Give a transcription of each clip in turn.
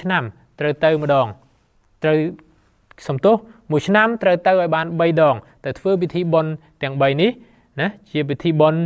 ឆ្នាំត្រូវទៅម្ដងត្រូវសំទោសមួយឆ្នាំត្រូវទៅឲ្យបាន3ដងទៅធ្វើពិធីបុណ្យទាំង3នេះណាជាពិធីបុណ្យ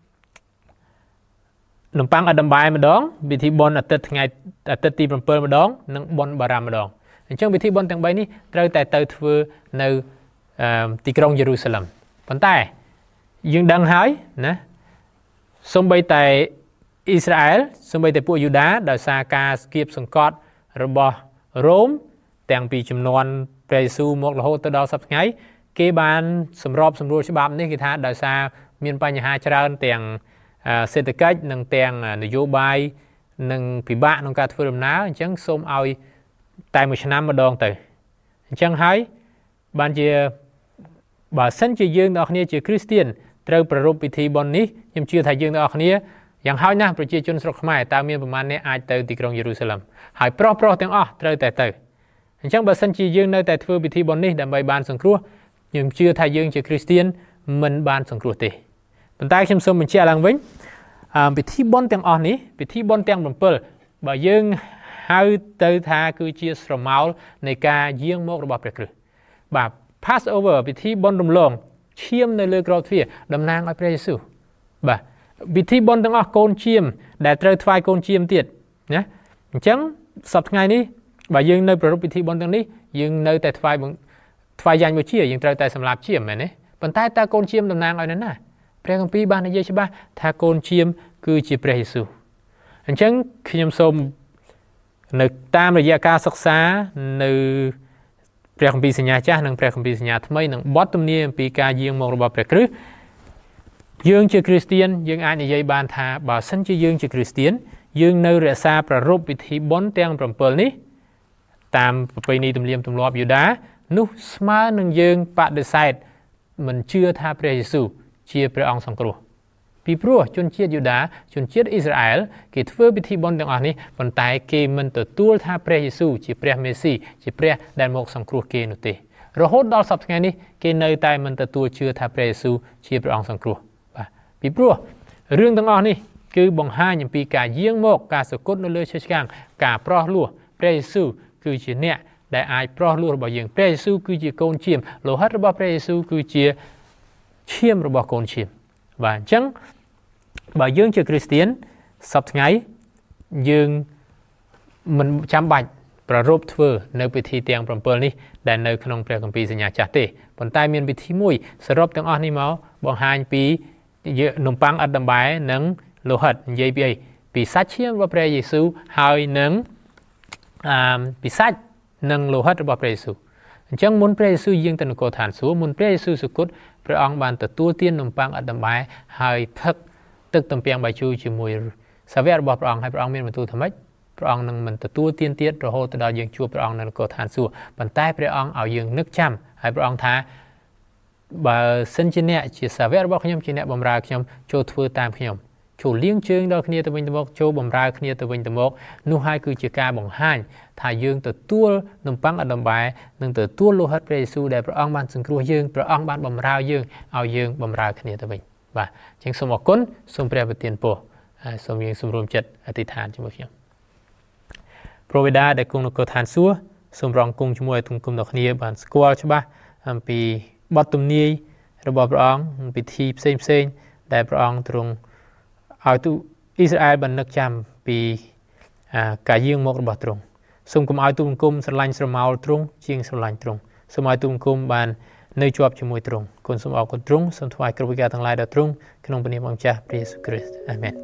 នំប៉័ងអដំបាយម្ដងពិធីបុណ្យអាទិត្យទី7ម្ដងនិងបុណ្យបារម្ភម្ដងអញ្ចឹងពិធីបុណ្យទាំង3នេះត្រូវតែទៅធ្វើនៅទីក្រុងយេរូសាឡិមប៉ុន្តែយើងដឹងហើយណាសូម្បីតែអ៊ីស្រាអែលសូម្បីតែពួកយូដាដោយសារការស្គៀបសង្កត់របស់រ៉ូមទាំងពីចំនួនព្រះយេស៊ូវមករហូតទៅដល់សប្តាហ៍ថ្ងៃគេបានសម្របសម្រួលច្បាប់នេះគេថាដោយសារមានបញ្ហាច្រើនទាំងសេដ្ឋកិច្ចនិងទាំងនយោបាយនិងពិបាកក្នុងការធ្វើដំណើរអញ្ចឹងសូមឲ្យតែមួយឆ្នាំម្ដងទៅអញ្ចឹងហើយបានជាបើសិនជាយើងទាំងអស់គ្នាជាគ្រីស្ទៀនត្រូវប្រារព្ធពិធីបុណ្យនេះខ្ញុំជឿថាយើងទាំងអស់គ្នាយ៉ាងហោចណាស់ប្រជាជនស្រុកខ្មែរតើមានប្រមាណអ្នកអាចទៅទីក្រុងយេរូសាឡិមហើយប្រុសទាំងអស់ត្រូវតែទៅអញ្ចឹងបើសិនជាយើងនៅតែធ្វើពិធីបុណ្យនេះដើម្បីបានសង្គ្រោះខ្ញុំជឿថាយើងជាគ្រីស្ទៀនមិនបានសង្គ្រោះទេប៉ុន្តែខ្ញុំសូមបញ្ជាក់ឡើងវិញពិធីបុណ្យទាំងអស់នេះពិធីបុណ្យទាំង7បើយើងហៅទៅថាគឺជាស្រមោលនៃការយាងមករបស់ព្រះគ្រីស្ទបាទ Passover ពិធីបុណ្យរំលងឈាមនៅលើក្រោលទ្វារតំណាងឲ្យព្រះយេស៊ូវបាទពិធីបុណ្យទាំងអស់កូនឈាមដែលត្រូវថ្វាយកូនឈាមទៀតណាអញ្ចឹងសប្តាហ៍ថ្ងៃនេះបើយើងនៅប្រារព្ធពិធីបុណ្យទាំងនេះយើងនៅតែថ្វាយយ៉ាញ់បូជាយើងត្រូវតែសម្លាប់ឈាមមែនទេប៉ុន្តែតើកូនឈាមតំណាងឲ្យនរណាព្រះគម្ពីរបាននិយាយច្បាស់ថាកូនឈាមគឺជាព្រះយេស៊ូវអញ្ចឹងខ្ញុំសូមនៅតាមរយៈការសិក្សានៅព្រះគម្ពីរសញ្ញាចាស់និងព្រះគម្ពីរសញ្ញាថ្មីនិងបទទំនាយអំពីការយាងមករបស់ព្រះគ្រីស្ទយើងជាគ្រីស្ទៀនយើងអាចនិយាយបានថាបើសិនជាយើងជាគ្រីស្ទៀនយើងនៅរក្សាប្រារព្ធពិធីបុណ្យទាំង7នេះតាមប្រពៃណីទំនៀមទម្លាប់យូដានោះស្មើនឹងយើងបដិសេធមិនជឿថាព្រះយេស៊ូវជាព្រះអង្គសង្គ្រោះពីព្រោះជនជាតិយូដាជនជាតិអ៊ីស្រាអែលគេធ្វើពិធីបុណ្យទាំងអស់នេះប៉ុន្តែគេមិនទទួលថាព្រះយេស៊ូវជាព្រះមេស៊ីជាព្រះដែលមកសង្គ្រោះគេនោះទេរហូតដល់សប្តាហ៍ថ្ងៃនេះគេនៅតែមិនទទួលជឿថាព្រះយេស៊ូវជាព្រះអង្គសង្គ្រោះបាទពីព្រោះរឿងទាំងអស់នេះគឺបង្ហាញអំពីការយាងមកការសគត់នៅលើឈើឆ្កាងការប្រោះលោះព្រះយេស៊ូវគឺជាអ្នកដែលអាចប្រោះលោះរបស់យើងព្រះយេស៊ូវគឺជាកូនឈាមលោហិតរបស់ព្រះយេស៊ូវគឺជាឈាមរបស់កូនឈាមបាទអញ្ចឹងបើយើងជាគ្រីស្ទៀនសប្តាហ៍ថ្ងៃយើងមិនចាំបាច់ប្រារព្ធធ្វើនៅពិធីទាំង7នេះដែលនៅក្នុងព្រះគម្ពីរសញ្ញាចាស់ទេប៉ុន្តែមានពិធីមួយសរុបទាំងអស់នេះមកបង្ហាញពីនំប៉័ងឥតដំបែនិងលោហិតនិយាយពីអីពីសាច់ឈាមរបស់ព្រះយេស៊ូវហើយនឹងពីសាច់និងលោហិតរបស់ព្រះយេស៊ូវអញ្ចឹងមុនព្រះយេស៊ូវយាងទៅនគរឋានសួគ៌មុនព្រះយេស៊ូវសុគតព្រះអង្គបានទទួលទាននំប៉័ងឥតដំបែហើយផឹកទឹកទំពាំងបាយជូរជាមួយសាវករបស់ព្រះអង្គហើយព្រះអង្គមានបន្ទូលថាម៉េចព្រះអង្គនឹងមិនទទួលទានទៀតរហូតទៅដល់យើងជួបព្រះអង្គនៅនគរឋានសួគ៌ប៉ុន្តែព្រះអង្គឲ្យយើងនឹកចាំហើយព្រះអង្គថាបើសិនជាអ្នកជាសាវករបស់ខ្ញុំជាអ្នកបម្រើខ្ញុំចូលធ្វើតាមខ្ញុំចូលលាងជើងដល់គ្នាទៅវិញទៅមកចូលបម្រើគ្នាទៅវិញទៅមកនោះហើយគឺជាការបង្ហាញថាយើងទទួលនំប៉័ងឥតដំបែនិងទទួលលោហិតព្រះយេស៊ូវដែលព្រះអង្គបានសង្គ្រោះយើងព្រះអង្គបានបម្រើយើងឲ្យយើងបម្រើគ្នាទៅវិញបាទអញ្ចឹងសូមអរគុណសូមព្រះប្រទានពរហើយសូមយើងសម្រុំចិត្តអធិដ្ឋានជាមួយខ្ញុំព្រះបិតាដែលគង់នៅនគរឋានសួគ៌សូមរងគង់ជាមួយឲ្យគុំដល់គ្នាបានស្គាល់ច្បាស់អំពីបទទំនាយរបស់ព្រះអង្គពិធីផ្សេងដែលព្រះអង្គទ្រង់ឲ្យទូអ៊ីស្រាអែលបាននឹកចាំពីការយាងមករបស់ទ្រង់សូមកុំឲ្យទូបង្គំស្រឡាញ់ស្រមោលទ្រង់ជាងស្រឡាញ់ទ្រង់សូមឲ្យទូបង្គំបាននៅជាប់ជាមួយទ្រង់គុណសូមអរគុណទ្រង់សូមថ្វាយគ្រប់វិការទាំងឡាយដល់ទ្រង់ក្នុងព្រះនាមអង្គម្ចាស់ព្រះយេស៊ូវគ្រីស្ទអាមែន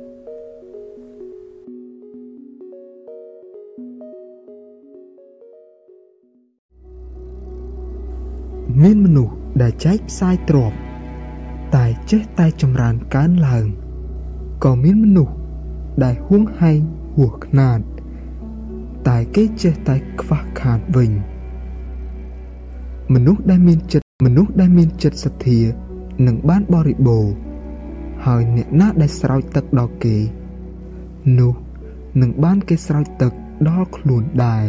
មានមនុស្សដែលចែកផ្សាយទ្រព្យតែចេះតែចម្រើនកើនឡើងក៏មានមនុស្សដែលហួងហែងហួសខ្នាតតែគេចេះតែខ្វះខាតវិញមនុស្សដែលមានចិត្តសទ្ធានឹងបានបរិបូរណ៍ហើយអ្នកណាដែលស្រោចទឹកដល់គេនោះនឹងបានគេស្រោចទឹកដល់ខ្លួនដែរ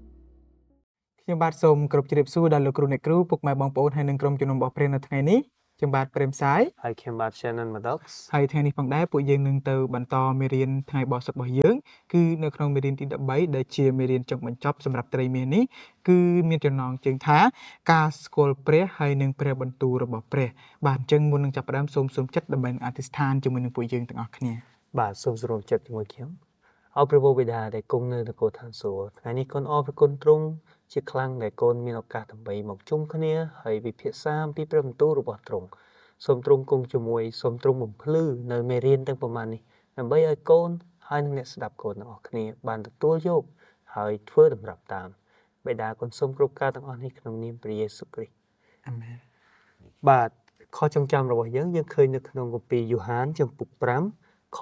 ខ្ញុំបាទសូមគោរពជម្រាបសួរដល់លោកគ្រូអ្នកគ្រូពុកម៉ែបងប្អូនហើយនិងក្រុមជំនុំរបស់ព្រះនៅថ្ងៃនេះខ្ញុំបាទព្រេមសាយហើយខ្ញុំបាទ Shannon Maddox ហើយថ្ងៃនេះផងដែរពួកយើងនឹងទៅបន្តមេរៀនថ្ងៃបោះសុខរបស់យើងគឺនៅក្នុងមេរៀនទី13ដែលជាមេរៀនចុងបញ្ចប់សម្រាប់ត្រីមាសនេះគឺមានចំណងជើងថាការស្គាល់ព្រះហើយនិងព្រះបន្ទូលរបស់ព្រះបាទអញ្ចឹងមុននឹងចាប់ផ្ដើមសូមចិត្តដើម្បីអធិស្ឋានជាមួយនឹងពួកយើងទាំងអស់គ្នាបាទសូមសរុបចិត្តជាមួយខ្ញុំអរព្រះបិតាដែលគង់នៅនគរឋានសួគ៌ថ្ងៃនេះកូនអរព្រគុណទ្រង់ជាខ្លាំងដែលកូនមានឱកាសដើម្បីមកជុំគ្នាហើយវិភាសាអំពីព្រះបន្ទូលរបស់ទ្រង់សូមទ្រង់គង់ជាមួយសូមទ្រង់បំភ្លឺនៅមេរៀនទាំងប្រមាណនេះដើម្បីឲ្យកូនហើយនិងអ្នកស្ដាប់កូនទាំងអស់គ្នាបានទទួលយកហើយធ្វើតម្រាប់តាមបិតាកូនសូមគ្រប់ការទាំងអស់នេះក្នុងនាមព្រះយេស៊ូវគ្រីស្ទអាមែនបាទខចងចាំរបស់យើងឃើញនៅក្នុងគម្ពីរយ៉ូហានចំពុក5ខ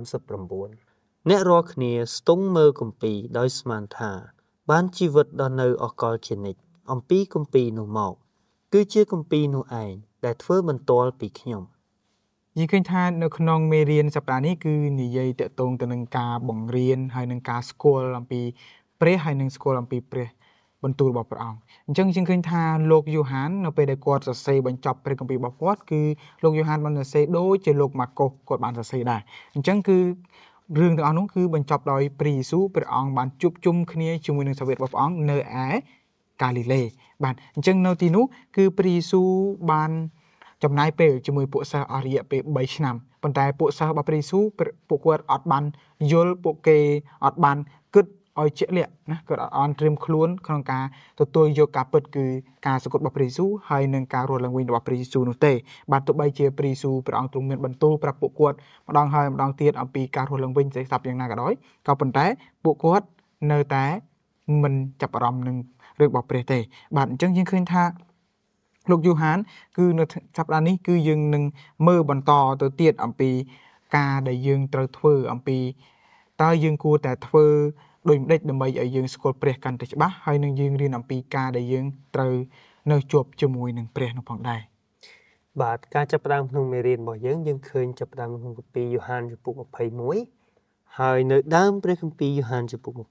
39អ្នករាល់គ្នាស្ទង់មើលគម្ពីរដោយស្មានថាបានជីវិតដល់នៅអកលជានិច្ចអំពីគម្ពីរនោះមកគឺជាគម្ពីរនោះឯងដែលធ្វើបន្ទាល់ពីខ្ញុំយើងឃើញថានៅក្នុងមេរៀនសប្តាហ៍នេះគឺនិយាយតាក់ទងទៅនឹងការបង្រៀនហើយនឹងការស្គាល់អំពីព្រះហើយនឹងស្គាល់អំពីព្រះបន្ទូលរបស់ព្រះអង្គអញ្ចឹងយើងឃើញថាលោកយូហាននៅពេលដែលគាត់សរសេរបញ្ចប់ព្រះគម្ពីររបស់គាត់គឺលោកយូហានបានសរសេរដូចជាលោកម៉ាកុសគាត់បានសរសេរដែរអញ្ចឹងគឺរឿងទាំងអស់នោះគឺបញ្ចប់ដោយព្រះយេស៊ូវព្រះអង្គបានជួបជុំគ្នាជាមួយនឹងសាវករបស់ព្រះអង្គនៅឯកាលីលេបាទអញ្ចឹងនៅទីនោះគឺព្រះយេស៊ូវបានចំណាយពេលជាមួយពួកសិស្សអស់រយៈពេល3ឆ្នាំប៉ុន្តែពួកសិស្សរបស់ព្រះយេស៊ូវពួកគាត់អត់បានយល់ពួកគេអត់បានគិតឲ្យជាក់លាក់ណាគាត់អត់ត្រៀមខ្លួនក្នុងការទទួលយកការពិតគឺការសង្កត់របស់ព្រះយេស៊ូវហើយនឹងការរស់ឡើងវិញរបស់ព្រះយេស៊ូវនោះទេបាទទោះបីជាព្រះយេស៊ូវព្រះអង្គទ្រង់មានបន្ទូលប្រាប់ពួកគាត់ម្ដងហើយម្ដងទៀតអំពីការរស់ឡើងវិញស្រាប់យ៉ាងណាក៏ដោយក៏ប៉ុន្តែពួកគាត់នៅតែមិនចាប់អារម្មណ៍នឹងរឿងរបស់ព្រះទេបាទអញ្ចឹងយើងឃើញថាលោកយូហានគឺនៅសប្តាហ៍នេះគឺយើងនឹងមើលបន្តទៅទៀតអំពីការដែលយើងត្រូវធ្វើអំពីតើយើងគួរតែធ្វើដូចម្ដេចដើម្បីឲ្យយើងស្គាល់ព្រះកាន់តែច្បាស់ហើយនឹងយើងរៀនអំពីការដែលយើងត្រូវនៅជាប់ជាមួយនឹងព្រះនោះផងដែរបាទការចាប់ផ្ដើមក្នុងមេរៀនរបស់យើងឃើញចាប់ផ្ដើមក្នុងគម្ពីរយ៉ូហានចំពុក21ហើយនៅដើមព្រះគម្ពីរយ៉ូហានចំពុក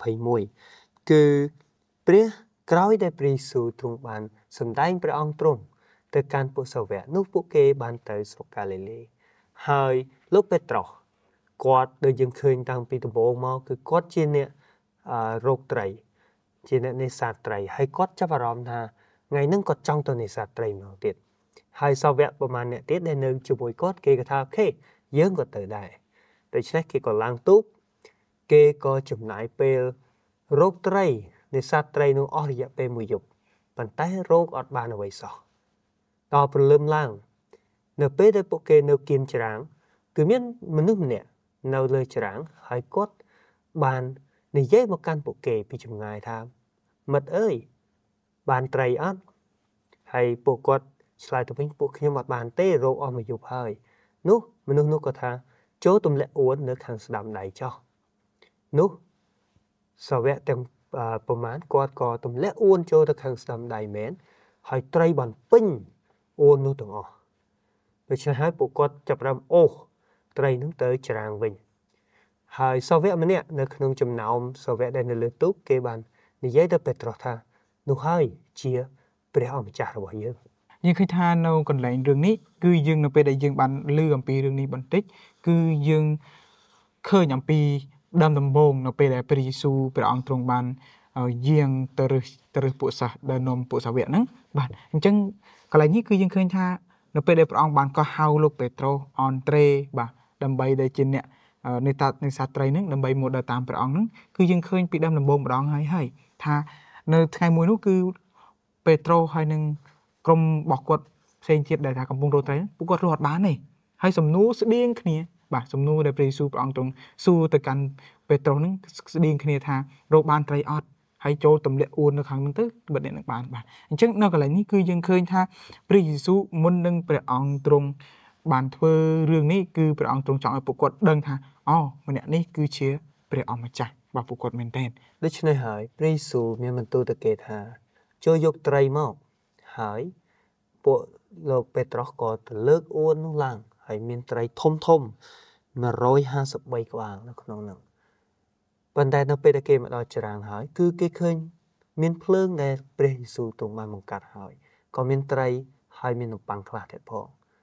21គឺព្រះក្រោយដែលព្រះយេស៊ូវទ្រង់បានសម្ដែងព្រះអង្គទ្រង់ទៅកាន់ពួកសាវកនោះពួកគេបានទៅស្រុកកាលីលេហើយលោកពេត្រុសគាត់ដូចយើងឃើញតាំងពីដំបូងមកគឺគាត់ជាអ្នករកត្រីជាអ្នកនេសាទត្រីហើយគាត់ចាប់អារម្មណ៍ថាថ្ងៃហ្នឹងគាត់ចង់ទៅនេសាទត្រីម្ដងទៀតហើយសាវកប្រហែលអ្នកទៀតដែលនៅជាមួយគាត់គេក៏ថាអូខេយើងក៏ទៅដែរដូច្នេះគេក៏ឡើងទូកគេក៏ចំណាយពេលរកត្រីនេសាទត្រីនោះអស់រយៈពេលមួយយប់ប៉ុន្តែរកអត់បានអ្វីសោះដល់ព្រលឹមឡើងនៅពេលដែលពួកគេនៅគៀនច្រាំងគឺមានមនុស្សម្នាក់នៅលើច្រាំងហើយគាត់បាននិយាយមកកាន់ពួកគេពីចម្ងាយថាមិត្តអើយបានត្រីអត់ហើយពួកគាត់ឆ្លើយទៅវិញពួកខ្ញុំអត់បានទេរកអស់មួយយប់ហើយនោះមនុស្សនោះក៏ថាចូលទម្លាក់អួននៅខាងស្ដាំដៃចុះនោះសាវកទាំងប្រមាណគាត់ក៏ទម្លាក់អួនចូលទៅខាងស្ដាំដៃមែនហើយត្រីបានពេញអួននោះទាំងអស់ដូច្នេះហើយពួកគាត់ចាប់ផ្ដើមអូសត្រីនោះទៅច្រាំងវិញហើយសាវកម្នាក់នៅក្នុងចំណោមសាវកដែលនៅលើទូកគេបាននិយាយទៅពេត្រុសថានោះហើយជាព្រះអម្ចាស់របស់យើងយើងឃើញថានៅកន្លែងរឿងនេះគឺយើងនៅពេលដែលយើងបានឮអំពីរឿងនេះបន្តិចគឺយើងឃើញអំពីដើមដំបូងនៅពេលដែលព្រះយេស៊ូវព្រះអង្គទ្រង់បានយាងទៅរើសពួកសិស្សដែលនាំពួកសាវកហ្នឹងបាទអញ្ចឹងកន្លែងនេះគឺយើងឃើញថានៅពេលដែលព្រះអង្គបានកោះហៅលោកពេត្រុសអនត្រេបាទដើម្បីដែលជាអ្នកនេសាទត្រីហ្នឹងដើម្បីមកដល់តាមព្រះអង្គហ្នឹងគឺយើងឃើញពីដើមដំបូងម្ដងហើយថានៅថ្ងៃមួយនោះគឺពេត្រុសហើយនឹងក្រុមរបស់គាត់ផ្សេងទៀតដែលថាកំពុងរកត្រីពួកគាត់រកអត់បានទេហើយសំណួរស្តៀងគ្នាបាទសំណួរដែលព្រះយេស៊ូវព្រះអង្គទ្រង់សួរទៅកាន់ពេត្រុសហ្នឹងស្តៀងគ្នាថារកបានត្រីអត់ហើយចូលទម្លាក់អួននៅខាងហ្នឹងទៅបិទអ្នកនឹងបានបាទអញ្ចឹងនៅកន្លែងនេះគឺយើងឃើញថាព្រះយេស៊ូវមុននឹងព្រះអង្គទ្រង់បានធ្វើរឿងនេះគឺព្រះអង្គទ្រង់ចង់ឲ្យពួកគាត់ដឹងថាអូម្នាក់នេះគឺជាព្រះអម្ចាស់របស់ពួកគាត់មែនទែនដូច្នេះហើយព្រះយេស៊ូវមានបន្ទូលទៅគេថាចូលយកត្រីមកហើយពួកលោកពេត្រុសក៏ទៅលើកអួននោះឡើងហើយមានត្រីធំ153ក្បាលនៅក្នុងនោះប៉ុន្តែនៅពេលដែលគេមកដល់ច្រាំងហើយគឺគេឃើញមានភ្លើងដែលព្រះយេស៊ូវទ្រង់បានបង្កាត់ហើយក៏មានត្រីហើយមាននំប៉័ងខ្លះទៀតផង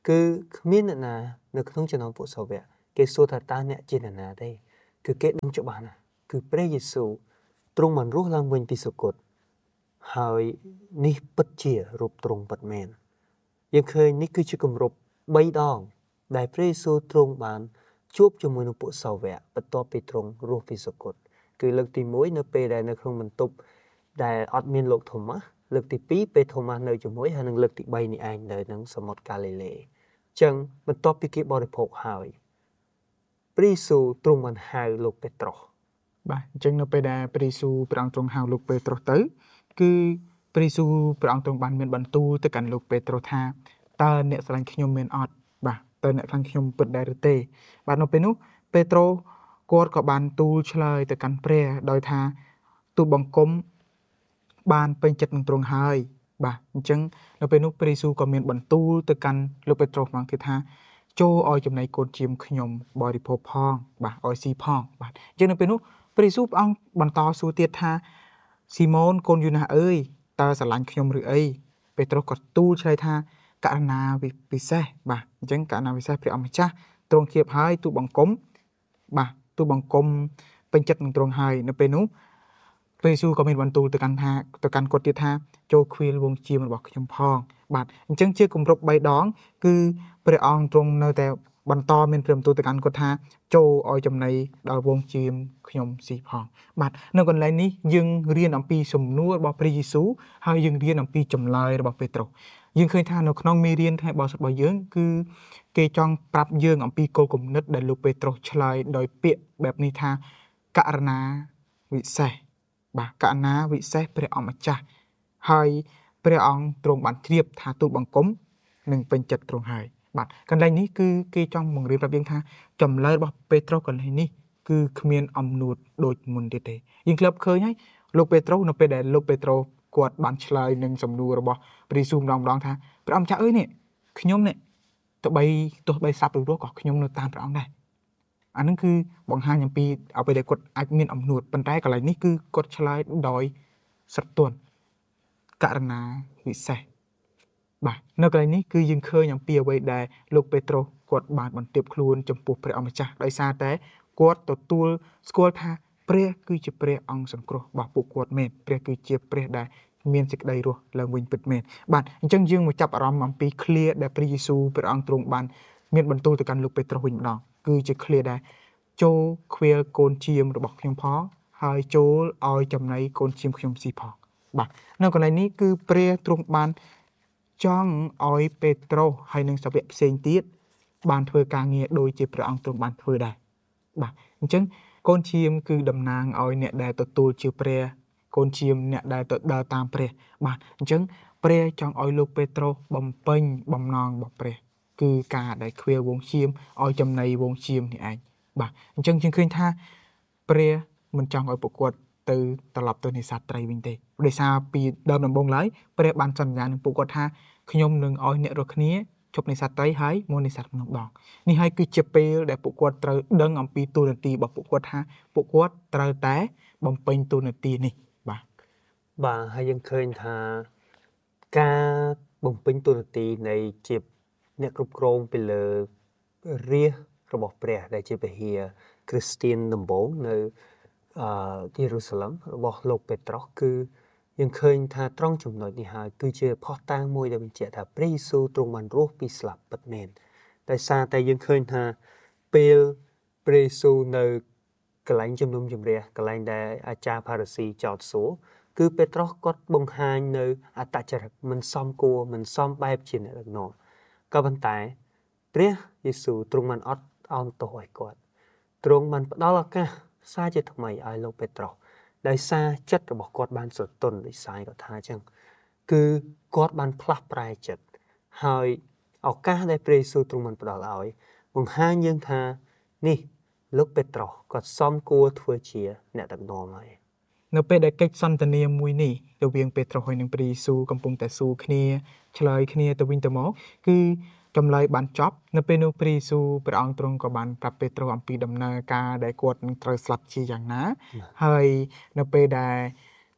គឺគ្មានអ្នកណានៅក្នុងចំណោមពួកសាវកគេសួរថាតើអ្នកជាអ្នកណាទេគឺគេដឹងច្បាស់ណាស់គឺព្រះយេស៊ូវទ្រង់បានរស់ឡើងវិញពីសុគតហើយនេះពិតជារូបទ្រង់ពិតមែនយើងឃើញនេះគឺជាគម្រប់3ដងដែលព្រះយេស៊ូវទ្រង់បានជួបជាមួយនឹងពួកសាវកបន្ទាប់ពីទ្រង់រស់ពីសុគតគឺលើកទី1នៅពេលដែលនៅក្នុងបន្ទប់ដែលអត់មានលោកថូម៉ាស់លើកទី2ពេលថូម៉ាស់នៅជាមួយហើយនឹងលើកទី3នេះឯងនៅនឹងសមុទ្រកាលីលេអញ្ចឹងបន្ទាប់ពីគេបរិភោគហើយព្រះយេស៊ូវទ្រង់បានហៅលោកពេត្រុសបាទអញ្ចឹងនៅពេលដែលព្រះយេស៊ូវព្រះអង្គទ្រង់ហៅលោកពេត្រុសទៅគឺព្រះយេស៊ូវព្រះអង្គទ្រង់បានមានបន្ទូលទៅកាន់លោកពេត្រុសថាតើអ្នកស្រឡាញ់ខ្ញុំមែនអត់បាទតើអ្នកខ្លាំងខ្ញុំពិតដែរឬទេបាទនៅពេលនោះពេត្រុសគាត់ក៏បានទូលឆ្លើយទៅកាន់ព្រះដោយថាទូលបង្គំបានពេញចិត្តនឹងទ្រង់ហើយបាទអញ្ចឹងនៅពេលនោះព្រះយេស៊ូវក៏មានបន្ទូលទៅកាន់លោកពេត្រុសម្ដងទៀតថាចូលឲ្យចំណីកូនជាមខ្ញុំបរិភោគផងបាទឲ្យស៊ីផងបាទអញ្ចឹងនៅពេលនោះព្រះយេស៊ូវព្រះអង្គបន្តសួរទៀតថាស៊ីម៉ូនកូនយូណាសអើយតើស្រឡាញ់ខ្ញុំឬអីពេត្រុសក៏ទូលឆ្លើយថាករណាពិសេសបាទអញ្ចឹងករណាពិសេសព្រះអម្ចាស់ទ្រង់គៀបហើយទូលបង្គំបាទទូលបង្គំពេញចិត្តនឹងទ្រង់ហើយនៅពេលនោះព្រះយេស៊ូវក៏មានបន្ទូលទៅកាន់គាត់ទៀតថាចូលខ្វៀលវងជាមរបស់ខ្ញុំផងបាទអញ្ចឹងជាគម្រប់3ដងគឺព្រះអង្គទ្រង់នៅតែបន្តមានព្រះបន្ទូលទៅកាន់គាត់ថាចូលឲ្យចំណីដល់វងជាមខ្ញុំស៊ីផងបាទនៅកន្លែងនេះយើងរៀនអំពីសំណួររបស់ព្រះយេស៊ូវហើយយើងរៀនអំពីចម្លើយរបស់ពេត្រុសយើងឃើញថានៅក្នុងមេរៀនថ្ងៃបោះសុតរបស់យើងគឺគេចង់ប្រាប់យើងអំពីគោលគំនិតដែលលោកពេត្រុសឆ្លើយដោយពាក្យបែបនេះថាករណាវិសេសបាទករណាវិសេសព្រះអម្ចាស់ហើយព្រះអង្គទ្រង់បានជ្រាបថាទូលបង្គំនឹងពេញចិត្តទ្រង់ហើយបាទកន្លែងនេះគឺគេចង់បង្រៀនប្រាប់យើងថាចម្លើយរបស់ពេត្រុសកន្លែងនេះគឺគ្មានអំនួតដូចមុនទៀតទេយើងធ្លាប់ឃើញហើយលោកពេត្រុសនៅពេលដែលលោកពេត្រុសគាត់បានឆ្លើយនឹងសំណួររបស់ព្រះយេស៊ូវម្ដងថាព្រះអម្ចាស់អើយនេះខ្ញុំនេះទោះបីសាប់ឬរស់ក៏ខ្ញុំនៅតាមព្រះអង្គដែរអានឹងគឺបង្ហាញអំពីអ្វីដែលគាត់អាចមានអំនួតប៉ុន្តែកន្លែងនេះគឺគាត់ឆ្លើយដោយស្រទន់ករណាវិសេសបាទនៅកន្លែងនេះគឺយើងឃើញអំពីអ្វីដែលលោកពេត្រុសគាត់បានបន្ទាបខ្លួនចំពោះព្រះអម្ចាស់ដោយសារតែគាត់ទទួលស្គាល់ថាព្រះគឺជាព្រះអង្គសង្គ្រោះរបស់ពួកគាត់មែនព្រះគឺជាព្រះដែលមានសេចក្តីរស់ឡើងវិញពិតមែនបាទអញ្ចឹងយើងមកចាប់អារម្មណ៍អំពីឃ្លាដែលព្រះយេស៊ូវព្រះអង្គទ្រង់បានមានបន្ទូលទៅកាន់លោកពេត្រុសវិញម្ដងគឺជាឃ្លាដែលចូលខ្វៀលកូនជាមរបស់ខ្ញុំផងហើយចូលឲ្យចំណីកូនជាមខ្ញុំស៊ីផងបាទនៅកន្លែងនេះគឺព្រះទ្រង់បានចង់ឲ្យពេត្រុសហើយនិងសាវកផ្សេងទៀតបានធ្វើការងារដូចជាព្រះអង្គទ្រង់បានធ្វើដែរបាទអញ្ចឹងកូនឈាមគឺតំណាងឲ្យអ្នកដែលទទួលជាព្រះកូនឈាមអ្នកដែលទៅដើរតាមព្រះបាទអញ្ចឹងព្រះចង់ឲ្យលោកពេត្រុសបំពេញបំណងរបស់ព្រះគឺការដែលខ្វៀលវងឈាមឲ្យចំណីវងឈាមនេះឯងបាទអញ្ចឹងយើងឃើញថាព្រះមិនចង់ឲ្យពួកគាត់ទៅត្រឡប់ទៅនេសាទត្រីវិញទេដោយសារពីដើមដំបូងឡើយព្រះបានសន្យានឹងពួកគាត់ថាខ្ញុំនឹងឲ្យអ្នករាល់គ្នាជប់នេសាទត្រីហើយមកនេសាទម្ដងនេះហើយគឺជាពេលដែលពួកគាត់ត្រូវដឹងអំពីទូនាទីរបស់ពួកគាត់ថាពួកគាត់ត្រូវតែបំពេញទូនាទីនេះបាទហើយយើងឃើញថាការបំពេញទូនាទីនៃជាអ្នកគ្រប់គ្រងពីលើរាជរបស់ព្រះដែលជាពហិយគ្រីស្ទៀនដំបូងនៅយេរូសាឡឹមរបស់លោកពេត្រុសគឺយើងឃើញថាត្រង់ចំណុចនេះហើយគឺជាផុសតាងមួយដែលបញ្ជាក់ថាព្រះយេស៊ូវទ្រង់បានរស់ពីស្លាប់ពិតមែនតែសារតែយើងឃើញថាពេលព្រះយេស៊ូវនៅកន្លែងជំនុំជម្រះកន្លែងដែលអាចារ្យផារ៉ាស៊ីចោទសួរគឺពេត្រុសគាត់បង្ហាញនៅអត្តចរិតមិនសមគួរមិនសមបែបជាអ្នកដឹកនាំក៏ប៉ុន្តែព្រះយេស៊ូវទ្រង់បានអត់អោនទោសឲ្យគាត់ទ្រង់បានផ្ដល់ឱកាសសារជាថ្មីឲ្យលោកពេត្រុសដោយសារចិត្តរបស់គាត់បានស្រទន់ដោយសារគាត់ថាអញ្ចឹងគឺគាត់បានផ្លាស់ប្រែចិត្តហើយឱកាសដែលព្រះយេស៊ូវទ្រង់បានផ្ដល់ឲ្យបង្ហាញយើងថានេះលោកពេត្រុសគាត់សមគួរធ្វើជាអ្នកដឹកនាំហើយនៅពេលដែលកិច្ចសន្ទនាមួយនេះរវាងពេត្រុសហើយនិងព្រះយេស៊ូវកំពុងតែសួរគ្នាឆ្លើយគ្នាទៅវិញទៅមកគឺចម្លើយបានចប់នៅពេលនោះព្រះយេស៊ូវព្រះអង្គទ្រង់ក៏បានប្រាប់ពេត្រុសអំពីដំណើរការដែលគាត់នឹងត្រូវស្លាប់ជាយ៉ាងណាហើយនៅពេលដែល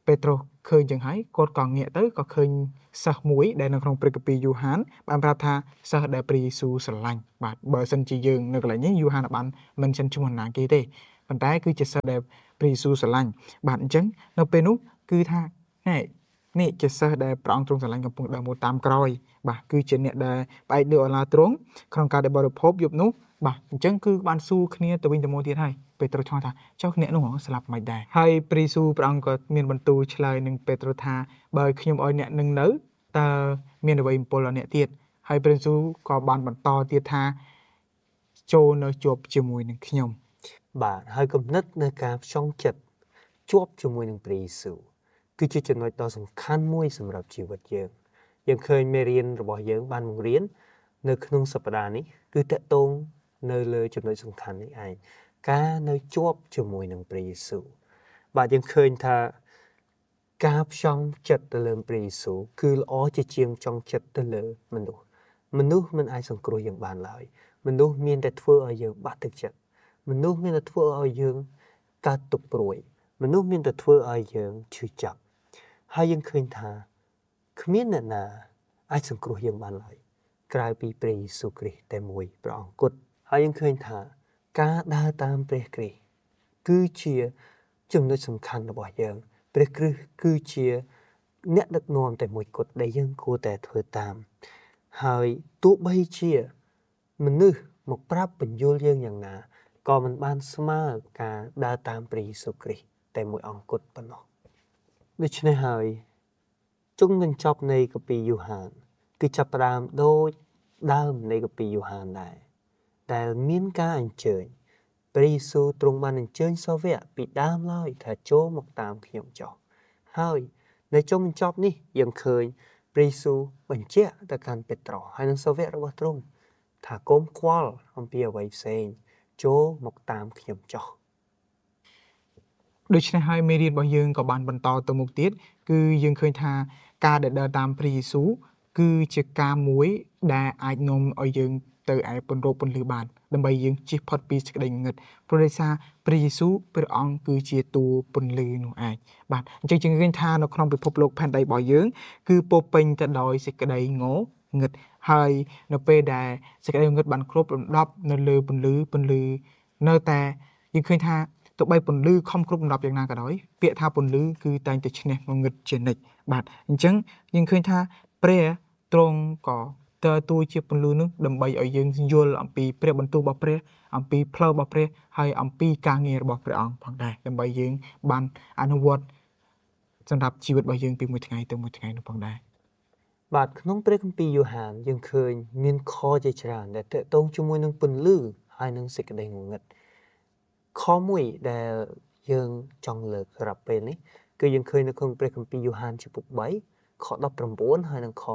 ពេត្រុសឃើញចឹងហើយគាត់ក៏ងាកទៅក៏ឃើញសិស្សមួយដែលនៅក្នុងព្រះគម្ពីរយូហានបានប្រាប់ថាសិស្សដែលព្រះយេស៊ូវស្រឡាញ់បាទបើសិនជាយើងនៅកន្លែងនេះយូហានបានមិនចិនឈ្មោះណាគេទេប៉ុន្តែគឺជាសិស្សដែលព្រះយេស៊ូវស្រឡាញ់បាទអញ្ចឹងនៅពេលនោះគឺថាហេនេះជាសិស្សដែលព្រះអង្គទ្រង់ស្រឡាញ់កំពុងដើរមកតាមក្រោយបាទគឺជាអ្នកដែលផ្អែកលើអល់ឡាទ្រង់ក្នុងការដែលបរិភោគយប់នោះបាទអញ្ចឹងគឺបានសួរគ្នាទៅវិញទៅមកទៀតហើយពេត្រុសឆ្ងល់ថាចុះអ្នកនោះស្លាប់មិនដែរហើយព្រះយេស៊ូវព្រះអង្គក៏មានបន្ទូលឆ្លើយនឹងពេត្រុសថាបើខ្ញុំឲ្យអ្នកនឹងនៅតើមានអ្វីបំពុលដល់អ្នកទៀតហើយព្រះយេស៊ូវក៏បានបន្តទៀតថាចូលនៅជាប់ជាមួយនឹងខ្ញុំបាទហើយគំនិតនៃការផ្ចង់ចិត្តជាប់ជាមួយនឹងព្រះយេស៊ូវគឺជាចំណុចដ៏សំខាន់មួយសម្រាប់ជីវិតយើងឃើញមេរៀនរបស់យើងបានបង្រៀននៅក្នុងសប្តាហ៍នេះគឺតកតងនៅលើចំណុចសំខាន់នេះឯងការនៅជាប់ជាមួយនឹងព្រះយេស៊ូវបាទយើងឃើញថាការផ្ចង់ចិត្តទៅលើព្រះយេស៊ូវគឺល្អជាជាងផ្ចង់ចិត្តទៅលើមនុស្សមិនអាចសង្គ្រោះយើងបានឡើយមនុស្សមានតែធ្វើឲ្យយើងបាក់ទឹកចិត្តមនុស្សមានតែធ្វើឲ្យយើងកើតទុក្ខព្រួយមនុស្សមានតែធ្វើឲ្យយើងឈឺចាប់ហើយយើងឃើញថាគ្មានអ្នកណាអាចសង្គ្រោះយើងបានឡើយក្រៅពីព្រះយេស៊ូវគ្រីស្ទតែមួយព្រះអង្គគត់ហើយយើងឃើញថាការដើរតាមព្រះគ្រីស្ទគឺជាចំណុចសំខាន់របស់យើងព្រះគ្រីស្ទគឺជាអ្នកដឹកនាំតែមួយគត់ដែលយើងគួរតែធ្វើតាមហើយទោះបីជាមនុស្សមកប្រាប់បញ្យល់យើងយ៉ាងណាក៏មិនបានស្មើការដើរតាមព្រះយេស៊ូវគ្រីស្ទតែមួយអង្គគត់ប៉ុណ្ណោះដូច្នេះហើយជុំកញ្ចប់នៃកាពីយូហានគឺចាប់ផ្ដើមដូចដើមនៃកាពីយូហានដែរដែលមានការអញ្ជើញព្រះយេស៊ូវទ្រង់បានអញ្ជើញសាវកពីដើមឡើយថាចូលមកតាមខ្ញុំចុះហើយនៅចុងកញ្ចប់នេះយើងឃើញព្រះយេស៊ូវបញ្ជាក់ទៅកាន់ពេត្រុសហើយនិងសាវករបស់ទ្រង់ថាកុំខ្វល់អំពីអ្វីផ្សេងចូលមកតាមខ្ញុំចុះដូច្នេះហើយមេរៀនរបស់យើងក៏បានបន្តទៅមុខទៀតគឺយើងឃើញថាការដែលដើរតាមព្រះយេស៊ូវគឺជាការមួយដែលអាចនាំឲ្យយើងទៅឯពន្រោគពន្លឺបានដើម្បីយើងជៀសផុតពីសេចក្តីងងឹតព្រោះដោយសារព្រះយេស៊ូវព្រះអង្គគឺជាតួពន្លឺនោះឯងបាទអញ្ចឹងយើងឃើញថានៅក្នុងពិភពលោកផែនដីរបស់យើងគឺពោពេញទៅដោយសេចក្តីងងឹតហើយនៅពេលដែលសេចក្តីងឹតបានគ្របដណ្ដប់នៅលើពន្លឺនៅតែយើងឃើញថាទោះបីពន្លឺខំគ្រប់ដណ្ដប់យ៉ាងណាក៏ដោយពាក្យថាពន្លឺគឺតែងតែឈ្នះងងឹតជានិច្ចបាទអញ្ចឹងយើងឃើញថាព្រះទ្រង់ក៏តើទួជាពន្លឺនោះដើម្បីឲ្យយើងយល់អំពីព្រះបន្ទូលរបស់ព្រះអំពីផ្លូវរបស់ព្រះហើយអំពីការងាររបស់ព្រះអង្គផងដែរដើម្បីយើងបានអនុវត្តសម្រាប់ជីវិតរបស់យើងពីមួយថ្ងៃទៅមួយថ្ងៃនោះផងដែរបាទក្នុងព្រះគម្ពីរយូហានយើងឃើញមានខជាច្រើនដែលតកតងជាមួយនឹងពន្លឺហើយនឹងសេចក្តីងងឹតខមួយដែលយើងចង់លើកសម្រាប់ពេលនេះគឺយើងឃើញនៅក្នុងព្រះគម្ពីរយូហានចំពុក3ខ19ហើយនិងខ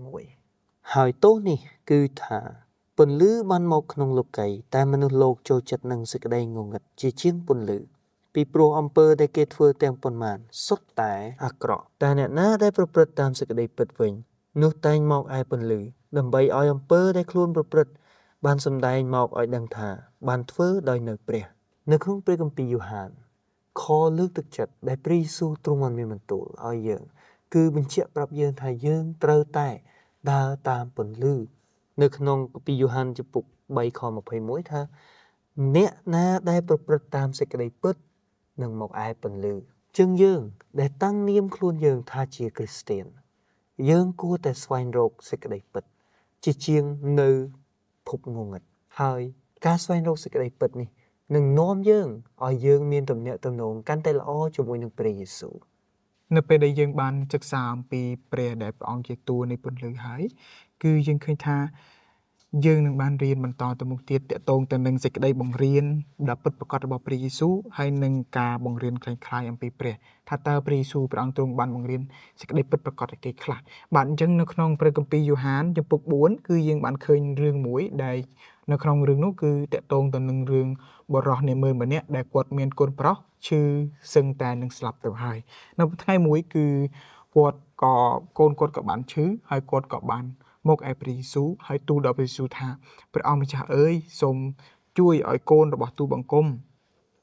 21ហើយទោសនេះគឺថាពន្លឺបានមកក្នុងលោកីតែមនុស្សលោកចូលចិត្តនឹងសេចក្តីងងឹតជាជាងពន្លឺពីព្រោះអំពើដែលគេធ្វើទាំងប៉ុន្មានសុទ្ធតែអាក្រក់តែអ្នកណាដែលប្រព្រឹត្តតាមសេចក្តីពិតវិញនោះតែងមកឯពន្លឺដើម្បីឲ្យអំពើដែលខ្លួនប្រព្រឹត្តបានសម្ដែងមកឲ្យដឹងថាបានធ្វើដោយនៅព្រះនៅក្នុងព្រះគម្ពីរយូហានខលើកទឹកចិត្តដែលព្រះយេស៊ូវទ្រង់បានមានបន្ទូលឲ្យយើងគឺបញ្ជាក់ប្រាប់យើងថាយើងត្រូវតែដើរតាមពន្លឺនៅក្នុងកាពីយូហានចំពុក3ខ21ថាអ្នកណាដែលប្រព្រឹត្តតាមសេចក្តីពិតនឹងមកឯពន្លឺជាងយើងដែលតាំងនាមខ្លួនយើងថាជាគ្រីស្ទានយើងគួរតែស្វែងរកសេចក្តីពិតជាជាងនៅភពងងឹតហើយការស្វែងរកសេចក្តីពិតនេះនឹងនាំយើងឲ្យយើងមានទំនាក់ទំនងកាន់តែល្អជាមួយនឹងព្រះយេស៊ូវនៅពេលដែលយើងបានសិក្សាអំពីព្រះដែលព្រះអង្គជាតួនៃពន្លឺហើយគឺយើងឃើញថាយើងនឹងបានរៀនបន្តទៅមុខទៀតទាក់ទងទៅនឹងសេចក្តីបង្រៀនដ៏ពិតប្រាកដរបស់ព្រះយេស៊ូវហើយនឹងការបង្រៀនคล้ายៗអំពីព្រះថាតើព្រះយេស៊ូវព្រះអង្គទ្រង់បានបង្រៀនសេចក្តីពិតប្រាកដឲ្យគេខ្លះបាទអញ្ចឹងនៅក្នុងព្រះគម្ពីរយូហានចំពុក4គឺយើងបានឃើញរឿងមួយដែលនៅក្នុងរឿងនោះគឺទាក់ទងទៅនឹងរឿងបរិសុទ្ធនាមម្នាក់ដែលគាត់មានកូនប្រុសឈឺសឹងតែនឹងស្លាប់ទៅហើយនៅថ្ងៃមួយគឺគាត់ក៏កូនគាត់ក៏បានឈឺហើយគាត់ក៏បានមកឯព្រះយេស៊ូវហើយទូលដល់ព្រះយេស៊ូវថាព្រះអង្គម្ចាស់អើយសូមជួយឲ្យកូនរបស់ទូបង្គំ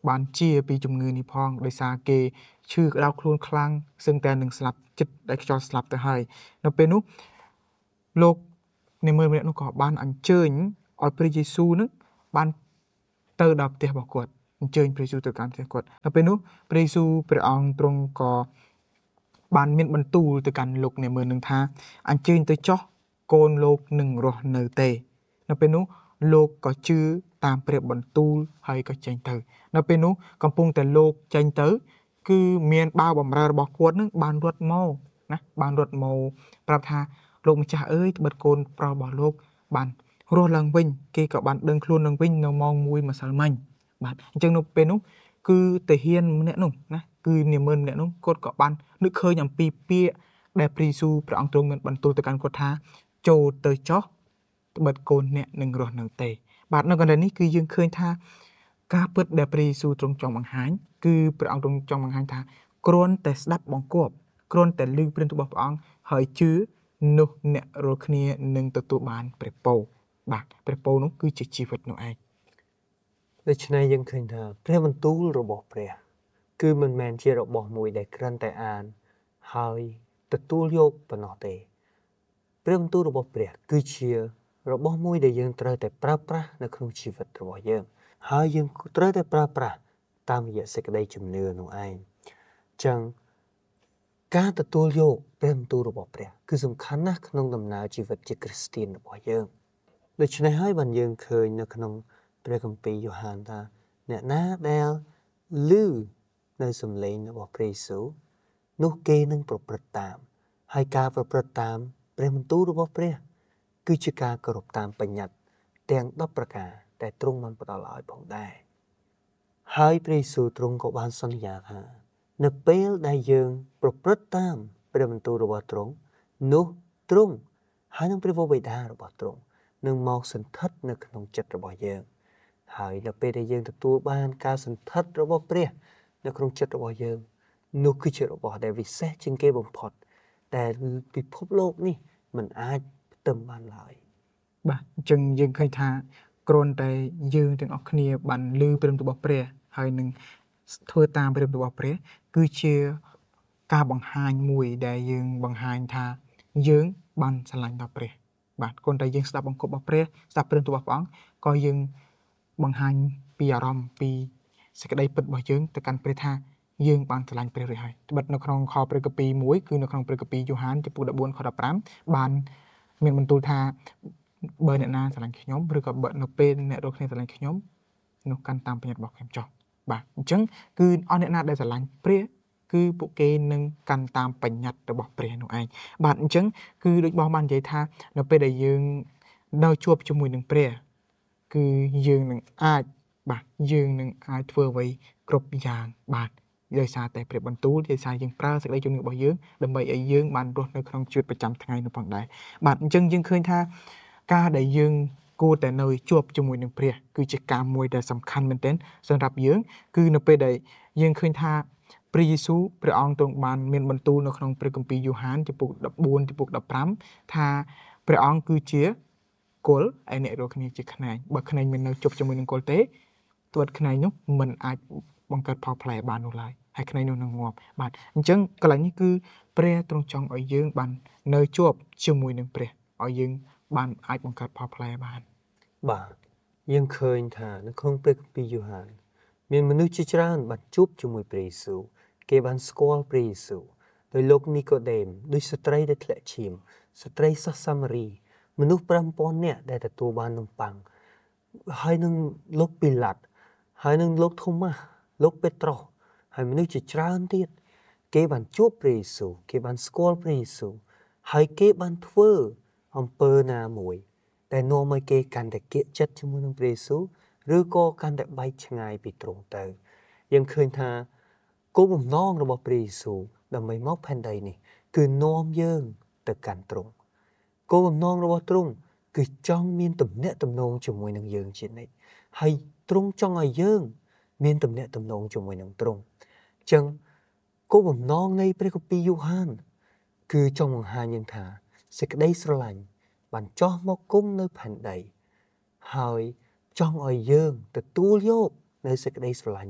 បានជាពីជំងឺនេះផងដោយសារគេឈឺក្តៅខ្លួនខ្លាំងសឹងតែនឹងស្លាប់ចិត្តដែលខ្យល់ស្លាប់ទៅហើយនៅពេលនោះលោកអ្នកមើលម្នាក់នោះក៏បានអញ្ជើញឲ្យព្រះយេស៊ូវនឹងបានទៅដល់ផ្ទះរបស់គាត់អញ្ជើញព្រះយេស៊ូវទៅកាន់ផ្ទះគាត់នៅពេលនោះព្រះយេស៊ូវព្រះអង្គទ្រង់ក៏បានមានបន្ទូលទៅកាន់លោកអ្នកមើលនឹងថាអញ្ជើញទៅចុះកូនលោកនឹងរស់នៅទេនៅពេលនោះលោកក៏ជឿតាមព្រះបន្ទូលហើយក៏ចេញទៅនៅពេលនោះកំពុងតែលោកចេញទៅគឺមានបាវបំរើរបស់គាត់នឹងបានរត់មកណាបានរត់មកប្រាប់ថាលោកម្ចាស់អើយត្បិតកូនប្រុសរបស់លោកបានរស់ឡើងវិញគេក៏បានដឹងខ្លួនឡើងវិញនៅម៉ោង1ម្សិលមិញបាទអញ្ចឹងនៅពេលនោះគឺតាហ៊ានម្នាក់នោះណាគឺនាមឿនម្នាក់នោះគាត់ក៏បាននឹកឃើញអំពីពាក្យដែលព្រះយេស៊ូវព្រះអង្គទ្រង់មានបន្ទូលទៅកាន់គាត់ថាចូលទៅចុះត្បិតកូនអ្នកនឹងរស់នៅទេបាទនៅកន្លែងនេះគឺយើងឃើញថាការពិតដែលព្រះយេស៊ូវទ្រង់ចង់បង្ហាញគឺព្រះអង្គទ្រង់ចង់បង្ហាញថាគ្រាន់តែស្ដាប់បង្គាប់គ្រាន់តែឮព្រះបន្ទូលរបស់ព្រះអង្គហើយជឿនោះអ្នករាល់គ្នានឹងទទួលបានព្រះពរបាទព្រះពរនោះគឺជាជីវិតនោះឯងដូច្នេះយើងឃើញថាព្រះបន្ទូលរបស់ព្រះគឺមិនមែនជារបស់មួយដែលគ្រាន់តែអានហើយទទួលយកប៉ុណ្ណោះទេព្រះបន្ទូលរបស់ព្រះគឺជារបស់មួយដែលយើងត្រូវតែប្រើប្រាស់នៅក្នុងជីវិតរបស់យើងហើយយើងត្រូវតែប្រើប្រាស់តាមរយៈសេចក្តីជំនឿនោះឯងចឹងការទទួលយកព្រះបន្ទូលរបស់ព្រះគឺសំខាន់ណាស់ក្នុងដំណើរជីវិតជាគ្រីស្ទានរបស់យើងដូច្នេះហើយបានយើងឃើញនៅក្នុងព្រះគម្ពីរយ៉ូហានថាអ្នកណាដែលឮនៅសំឡេងរបស់ព្រះយេស៊ូវនោះគេនឹងប្រព្រឹត្តតាមហើយការប្រព្រឹត្តតាមព្រះបន្ទូលរបស់ព្រះគឺជាការគោរពតាមបញ្ញត្តិទាំង10ប្រការដែលទ្រង់បានផ្ដល់ឲ្យផងដែរហើយព្រះយេស៊ូវទ្រង់ក៏បានសន្យាថានៅពេលដែលយើងប្រព្រឹត្តតាមព្រះបន្ទូលរបស់ទ្រង់នោះទ្រង់ហើយនឹងព្រះវរបិតារបស់ទ្រង់នឹងមកសន្ធិដ្ឋនៅក្នុងចិត្តរបស់យើងហើយនៅពេលដែលយើងទទួលបានការសន្ធិដ្ឋរបស់ព្រះនៅក្នុងចិត្តរបស់យើងនោះគឺជារបស់ដែលវិសេសជាងគេបំផុតដែលពិភពលោកនេះមិនអាចផ្ទឹមបានឡើយបាទអញ្ចឹងយើងឃើញថាគ្រាន់តែយើងទាំងអស់គ្នាបានឮព្រះបន្ទូលរបស់ព្រះហើយនឹងធ្វើតាមព្រះបន្ទូលរបស់ព្រះគឺជាការបង្ហាញមួយដែលយើងបង្ហាញថាយើងបានស្រឡាញ់ដល់ព្រះបាទគ្រាន់តែយើងស្ដាប់បង្គាប់របស់ព្រះស្ដាប់ព្រះបន្ទូលរបស់ព្រះអង្គក៏យើងបង្ហាញពីអារម្មណ៍ពីសេចក្តីពិតរបស់យើងទៅកាន់ព្រះថាយើងបានស្រឡាញ់ព្រះរួចហើយត្បិតនៅក្នុងខព្រះគម្ពីរ1គឺនៅក្នុងព្រះគម្ពីរយ៉ូហានចំពុក14ខ15បានមានបន្ទូលថាបើអ្នកណាស្រឡាញ់ខ្ញុំឬក៏បើនៅពេលអ្នករកគ្នាស្រឡាញ់ខ្ញុំនោះកាន់តាមបញ្ញត្តិរបស់ខ្ញុំចុះបាទអញ្ចឹងគឺអស់អ្នកណាដែលស្រឡាញ់ព្រះគឺពួកគេនឹងកាន់តាមបញ្ញត្តិរបស់ព្រះនោះឯងបាទអញ្ចឹងគឺដូចបងបាននិយាយថានៅពេលដែលយើងនៅជួបជាមួយនឹងព្រះគឺយើងនឹងអាចធ្វើអ្វីគ្រប់យ៉ាងបាទដោយសារតែព្រះបន្ទូលដោយសារយើងប្រើសេចក្តីជំនឿរបស់យើងដើម្បីឲ្យយើងបានរស់នៅក្នុងជីវិតប្រចាំថ្ងៃនោះផងដែរបាទអញ្ចឹងយើងឃើញថាការដែលយើងគួរតែនៅជួបជាមួយនឹងព្រះគឺជាការមួយដែលសំខាន់មែនទែនសម្រាប់យើងគឺនៅពេលដែលយើងឃើញថាព្រះយេស៊ូវព្រះអង្គទ្រង់បានមានបន្ទូលនៅក្នុងព្រះគម្ពីរយ៉ូហានចំពុក14ចំពុក15ថាព្រះអង្គគឺជាគល់ឯអ្នករាល់គ្នាជាខ្នែងបើខ្នែងមិននៅជប់ជាមួយនឹងគល់ទេទើបខ្នែងនោះមិនអាចបង្កើតផលផ្លែបាននោះឡើយហើយខ្នែងនោះនឹងងាប់បាទអញ្ចឹងកន្លែងនេះគឺព្រះទ្រង់ចង់ឲ្យយើងបាននៅជាប់ជាមួយនឹងព្រះឲ្យយើងបានអាចបង្កើតផលផ្លែបានបាទយើងឃើញថានៅក្នុងព្រះគម្ពីរយ៉ូហានមានមនុស្សជាច្រើនបានជួបជាមួយព្រះយេស៊ូវគេបានស្គាល់ព្រះយេស៊ូវដោយលោកនីកូដេមដោយស្ត្រីដែលធ្លាក់ឈាមស្ត្រីសិស្សសាម៉ារីមនុស្ស 5000 នាក់ដែលទទួលបាននំប៉័ងហើយនឹងលោកពីឡាត់ហើយនឹងលោកថូម៉ាស់លោកពេត្រុសហើយមនុស្សជាច្រើនទៀតគេបានជួបព្រះយេស៊ូវគេបានស្គាល់ព្រះយេស៊ូវហើយគេបានធ្វើអំពើណាមួយដែលនាំឲ្យគេកាន់តែគៀកចិត្តជាមួយនឹងព្រះយេស៊ូវឬក៏កាន់តែបែកឆ្ងាយពីទ្រង់ទៅយើងឃើញថាគោលបំណងរបស់ព្រះយេស៊ូវដើម្បីមកផែនដីនេះគឺនាំយើងទៅកាន់ទ្រង់គោលបំណងរបស់ទ្រង់គឺចង់មានទំនាក់ទំនងជាមួយនឹងយើងជានិច្ចហើយទ្រង់ចង់ឲ្យយើងមានទំនាក់ទំនងជាមួយនឹងទ្រង់អញ្ចឹងគោលបំណងនៃព្រះគម្ពីរយ៉ូហានគឺចង់បង្ហាញយើងថាសេចក្តីស្រឡាញ់បានចោះមកគង់នៅផែនដីហើយចង់ឲ្យយើងទទួលយកនៅសេចក្តីស្រឡាញ់នោះ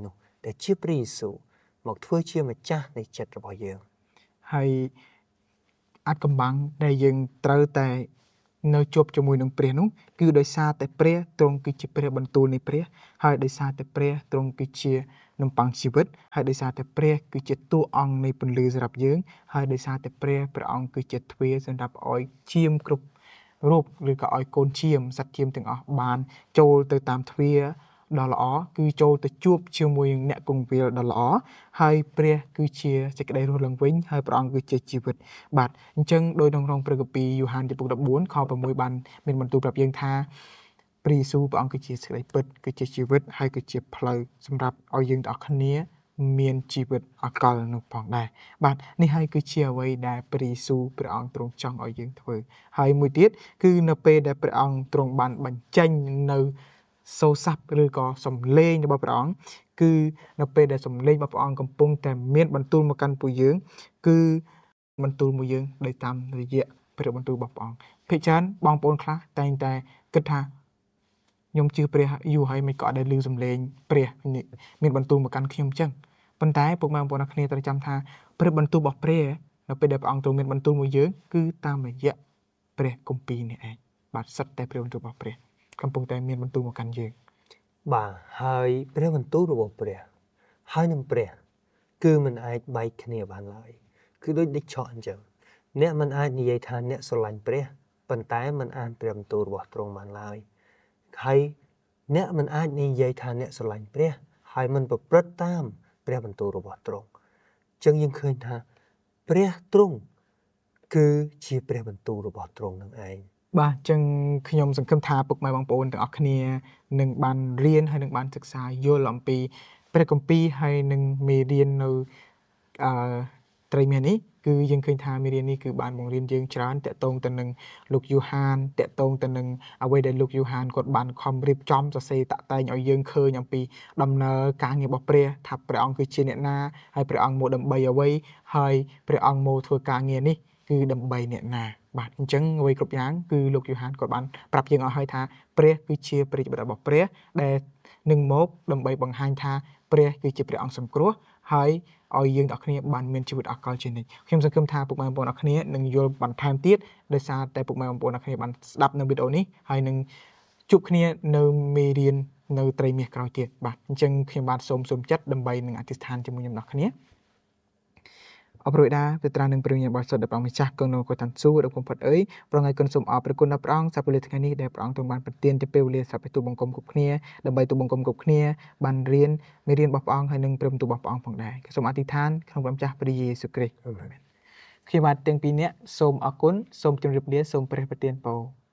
ដែលជាព្រះយេស៊ូវមកធ្វើជាម្ចាស់នៃចិត្តរបស់យើងហើយអាចកំបាំងដែលយើងត្រូវតែនៅជួបជាមួយនឹងព្រះនោះគឺដោយសារតែព្រះទ្រង់គឺជាព្រះបន្ទូលនៃព្រះហើយដោយសារតែព្រះទ្រង់គឺជានំប៉័ងជីវិតហើយដោយសារតែព្រះគឺជាតួអង្គនៃពន្លឺសម្រាប់យើងហើយដោយសារតែព្រះអង្គគឺជាទ្វារសម្រាប់ឲ្យឈាមគ្រប់រូបឬក៏ឲ្យកូនឈាមសត្វឈាមទាំងអស់បានចូលទៅតាមទ្វារដ៏ល្អគឺចូលទៅជួបជាមួយនឹងអ្នកគង្វាលដ៏ល្អហើយព្រះគឺជាសេចក្តីរស់ឡើងវិញហើយព្រះអង្គគឺជាជីវិតបាទអញ្ចឹងដោយក្នុងព្រះគម្ពីរយូហានទី14ខ6បានមានបន្ទូលប្រាប់យើងថាព្រះយេស៊ូវព្រះអង្គគឺជាសេចក្តីពិតគឺជាជីវិតហើយគឺជាផ្លូវសម្រាប់ឲ្យយើងទាំងអស់គ្នាមានជីវិតអកលនោះផងដែរបាទនេះហើយគឺជាអ្វីដែលព្រះយេស៊ូវព្រះអង្គទ្រង់ចង់ឲ្យយើងធ្វើហើយមួយទៀតគឺនៅពេលដែលព្រះអង្គទ្រង់បានបញ្ចេញនៅសូរស័ព្ទឬក៏សំឡេងរបស់ព្រះអង្គគឺនៅពេលដែលសំឡេងរបស់ព្រះអង្គកំពុងតែមានបន្ទូលមកកាន់ពួកយើងគឺបន្ទូលមួយយើងដោយតាមរយៈព្រះបន្ទូលរបស់ព្រះអង្គភាគច្រើនបងប្អូនខ្លះតែងតែគិតថាខ្ញុំជឿព្រះយូរហើយមិនក៏ដែលឮសំឡេងព្រះមានបន្ទូលមកកាន់ខ្ញុំអញ្ចឹងប៉ុន្តែពុកម៉ែបងប្អូនគ្នាត្រូវចាំថាព្រះបន្ទូលរបស់ព្រះនៅពេលដែលព្រះអង្គទ្រង់មានបន្ទូលមួយយើងគឺតាមរយៈព្រះគម្ពីរនេះឯងបាទសិតតែព្រះបន្ទូលរបស់ព្រះកំពុងតែមានបន្ទូលមកកាន់យើងបាទហើយព្រះបន្ទូលរបស់ព្រះហើយនឹងព្រះគឺមិនអាចបែកគ្នាបានឡើយគឺដូចដេកឆក់អញ្ចឹងអ្នកមិនអាចនិយាយថាអ្នកស្រឡាញ់ព្រះប៉ុន្តែមិនអានព្រះបន្ទូលរបស់ទ្រង់បានឡើយហើយអ្នកមិនអាចនិយាយថាអ្នកស្រឡាញ់ព្រះហើយមិនប្រព្រឹត្តតាមព្រះបន្ទូលរបស់ទ្រង់អញ្ចឹងយើងឃើញថាព្រះទ្រង់គឺជាព្រះបន្ទូលរបស់ទ្រង់នឹងឯងបាទអញ្ចឹងខ្ញុំសង្ឃឹមថាពុកម៉ែបងប្អូនទាំងអស់គ្នានឹងបានរៀនហើយនឹងបានសិក្សាយល់អំពីព្រះគម្ពីរហើយនឹងមេរៀននៅត្រីមាសនេះគឺយើងឃើញថាមេរៀននេះគឺបានបង្រៀនយើងច្រើនតាក់ទងទៅនឹងលោកយូហានតាក់ទងទៅនឹងអ្វីដែលលោកយូហានគាត់បានខំរៀបចំសរសេរតាក់តែងឲ្យយើងឃើញអំពីដំណើរការងាររបស់ព្រះថាព្រះអង្គគឺជាអ្នកណាហើយព្រះអង្គមកដើម្បីអ្វីហើយព្រះអង្គមកធ្វើការងារនេះគឺដើម្បីអ្នកណា បាទអញ្ចឹងអ្វីគ្រប់យ៉ាងគឺលោកយូហានគាត់បានប្រាប់យើងអស់ហើយថាព្រះគឺជាព្រះជាបុត្ររបស់ព្រះដែលនឹងមកដើម្បីបង្ហាញថាព្រះគឺជាព្រះអង្គសង្គ្រោះហើយឲ្យយើងទាំងគ្នាបានមានជីវិតអកលជានិច្ចខ្ញុំសង្ឃឹមថាពុកម៉ែបងប្អូនទាំងគ្នានឹងយល់បន្ថែមទៀតដោយសារតែពុកម៉ែបងប្អូនទាំងគ្នាបានស្ដាប់នៅវីដេអូនេះហើយនឹងជួបគ្នានៅមេរៀននៅត្រីមាសក្រោយទៀតបាទអញ្ចឹងខ្ញុំបាទសូមចិត្តដើម្បីនឹងអធិដ្ឋានជាមួយខ្ញុំទាំងគ្នា អបរុយដាទៅត្រានឹងព្រះវិញ្ញាណបរិសុទ្ធដែលព្រះម្ចាស់គង់នៅគាត់តាន់ស៊ូដល់គុំផុតអើយប្រងឲ្យគុណសូមអរព្រគុណដល់ព្រះអង្គសម្រាប់ថ្ងៃនេះដែលព្រះអង្គទ្រង់បានប្រទានជាពេលវេលាសម្រាប់ទូបង្គំគ្រប់គ្នាដើម្បីទូបង្គំគ្រប់គ្នាបានរៀនមេរៀនរបស់ព្រះអង្គហើយនឹងព្រមទូរបស់ព្រះអង្គផងដែរសូមអធិដ្ឋានក្នុងព្រះម្ចាស់ព្រះយេស៊ូវគ្រីស្ទអាមែនខ្ញុំបាទទាំងពីរនាក់សូមអរគុណសូមជម្រាបលាសូមព្រះប្រទានពរ